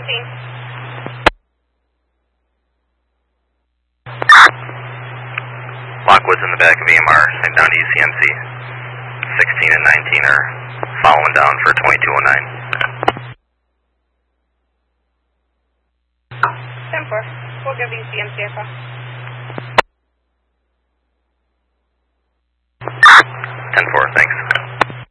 Lockwood's in the back of EMR, and down to UCMC. 16 and 19 are following down for 2209. 10-4. We'll give UCMC a call. 10-4, thanks.